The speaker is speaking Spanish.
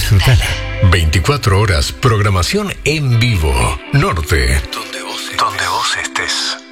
Disfrútala. 24 horas, programación en vivo. Norte. Donde vos estés.